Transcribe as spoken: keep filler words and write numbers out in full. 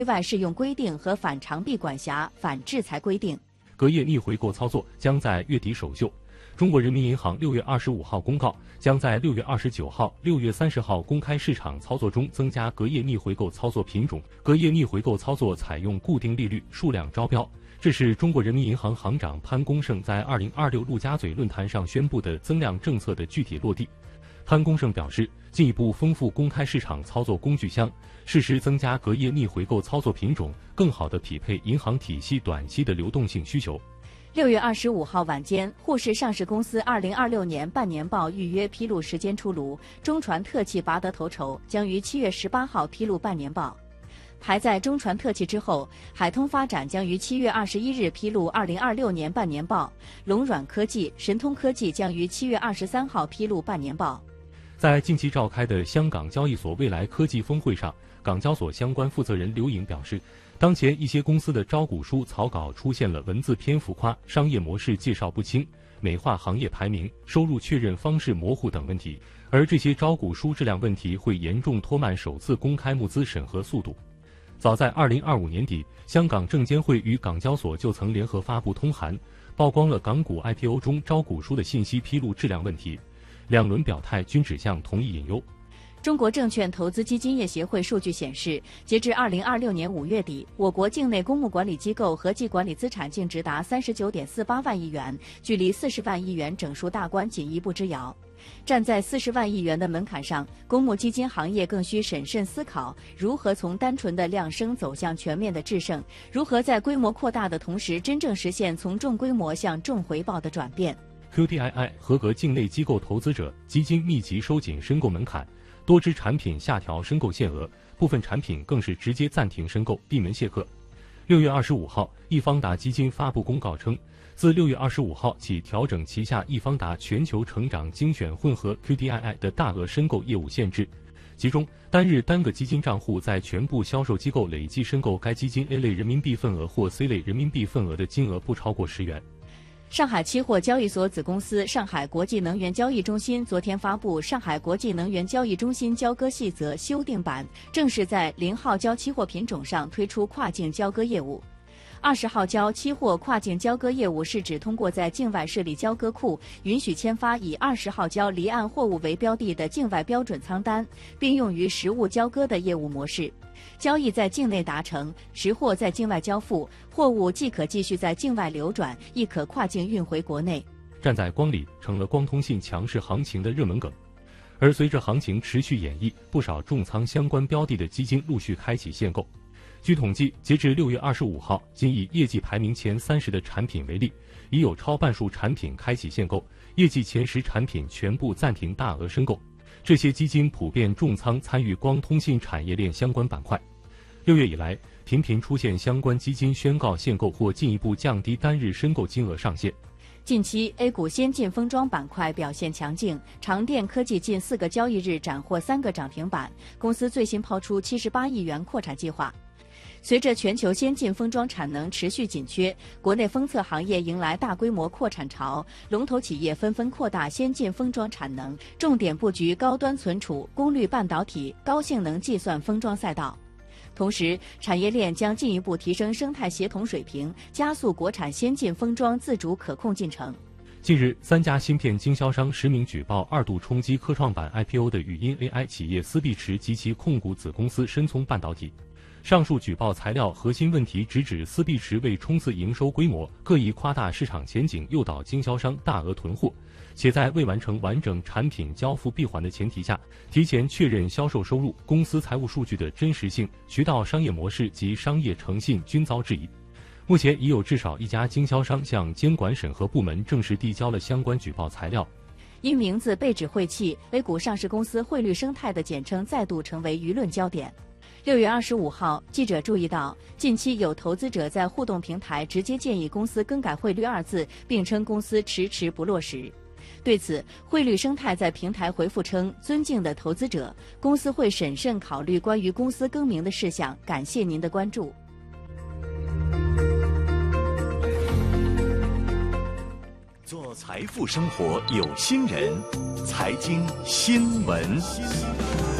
外适用规定和反长臂管辖、反制裁规定。 隔夜逆回购操作将在月底首秀。中国人民银行六月二十五号公告，将在六月二十九号、六月三十号公开市场操作中增加隔夜逆回购操作品种。隔夜逆回购操作采用固定利率、数量招标。这是中国人民银行行长潘功胜在二零二六陆家嘴论坛上宣布的增量政策的具体落地。潘功胜表示，进一步丰富公开市场操作工具箱，适时增加隔夜逆回购操作品种，更好地匹配银行体系短期的流动性需求。 六月二十五号晚间，沪市上市公司二零二六年半年报预约披露时间出炉，中船特汽拔得头筹，将于七月十八号披露半年报。排在中船特汽之后，海通发展将于七月二十一日披露二零二六年半年报，龙软科技、神通科技将于七月二十三号披露半年报。 在近期召开的香港交易所未来科技峰会上，港交所相关负责人刘颖表示，当前一些公司的招股书草稿出现了文字篇浮夸、商业模式介绍不清、美化行业排名、收入确认方式模糊等问题，而这些招股书质量问题会严重拖慢首次公开募资审核速度。早在二零二五年底，香港证监会与港交所就曾联合发布通函，曝光了港股 I P O 中招股书的信息披露质量问题，两轮表态均指向同一隐忧。 中国证券投资基金业协会数据显示，截至二零二六年五月底，我国境内公募管理机构合计管理资产净值达三十九点四八万亿元，距离四十万亿元整数大关仅一步之遥。站在四十万亿元的门槛上，公募基金行业更需审慎思考，如何从单纯的量升走向全面的制胜，如何在规模扩大的同时，真正实现从重规模向重回报的转变。 Q D I I 合格境内机构投资者基金密集收紧申购门槛，多只产品下调申购限额，部分产品更是直接暂停申购，闭门谢客。六月二十五号，易方达基金发布公告称，自六月二十五号起调整旗下易方达全球成长精选混合 Q D I I 的大额申购业务限制，其中单日单个基金账户在全部销售机构累计申购该基金 A 类人民币份额或 C 类人民币份额的金额不超过十元。 上海期货交易所子公司上海国际能源交易中心昨天发布《上海国际能源交易中心交割细则》修订版，正式在零号交期货品种上推出跨境交割业务。二十号交期货跨境交割业务是指通过在境外设立交割库，允许签发以二十号交离岸货物为标的的境外标准仓单，并用于实物交割的业务模式。交易在境内达成，实货在境外交付，货物既可继续在境外流转，亦可跨境运回国内。 站在光里成了光通信强势行情的热门梗，而随着行情持续演绎，不少重仓相关标的的基金陆续开启限购。据统计，截至六月二十五号，仅以业绩排名前三十的产品为例，已有超半数产品开启限购，业绩前十产品全部暂停大额申购。这些基金普遍重仓参与光通信产业链相关板块。六月以来，频频出现相关基金宣告限购或进一步降低单日申购金额上限。 近期 A 股先进封装板块表现强劲，长电科技近四个交易日斩获三个涨停板，公司最新抛出七十八亿元扩产计划。随着全球先进封装产能持续紧缺，国内封测行业迎来大规模扩产潮，龙头企业纷纷扩大先进封装产能，重点布局高端存储、功率半导体、高性能计算封装赛道。同时，产业链将进一步提升生态协同水平，加速国产先进封装自主可控进程。 近日，三家芯片经销商实名举报二度冲击科创板 I P O 的语音 A I 企业思必驰及其控股子公司深聪半导体。上述举报材料核心问题直指思必驰为冲刺营收规模，各意夸大市场前景，诱导经销商大额囤货，且在未完成完整产品交付闭环的前提下，提前确认销售收入、公司财务数据的真实性、渠道商业模式及商业诚信均遭质疑。目前已有至少一家经销商向监管审核部门正式递交了相关举报材料。 因名字被指晦气，A 股上市公司汇率生态的简称再度成为舆论焦点。六月二十五号，记者注意到，近期有投资者在互动平台直接建议公司更改汇率二字，并称公司迟迟不落实。对此，汇率生态在平台回复称：“尊敬的投资者，公司会审慎考虑关于公司更名的事项，感谢您的关注。” 做财富生活有心人，财经新闻。